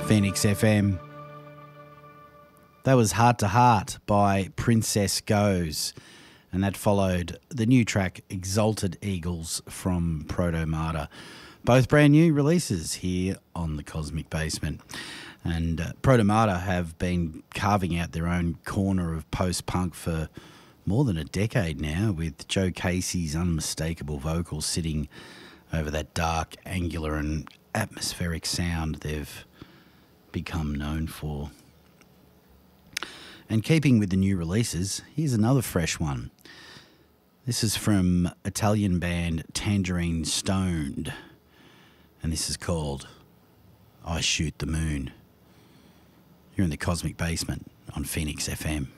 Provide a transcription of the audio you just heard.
Phoenix FM. That was Heart to Heart by Princess Goes, and that followed the new track Exalted Eagles from Protomata. Both brand new releases here on the Cosmic Basement. And Protomata have been carving out their own corner of post-punk for more than a decade now, with Joe Casey's unmistakable vocals sitting over that dark, angular and atmospheric sound they've become known for. And keeping with the new releases, here's another fresh one. This is from Italian band Tangerine Stoned, and this is called I Shoot the Moon. You're in the Cosmic Basement on Phoenix FM.